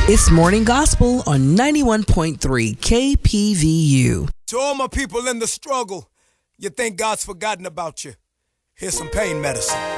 It's Morning Gospel on 91.3 KPVU. To all my people in the struggle, you think God's forgotten about you. Here's some pain medicine.